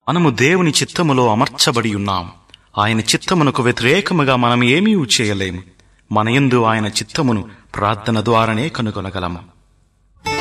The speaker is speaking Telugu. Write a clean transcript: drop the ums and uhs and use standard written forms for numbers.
మనము దేవుని చిత్తములో అమర్చబడి ఉన్నాం. ఆయన చిత్తమునకు వ్యతిరేకముగా మనం ఏమీ చేయలేము. మన యందు ఆయన చిత్తమును ప్రార్థన ద్వారానే కనుగొనగలము.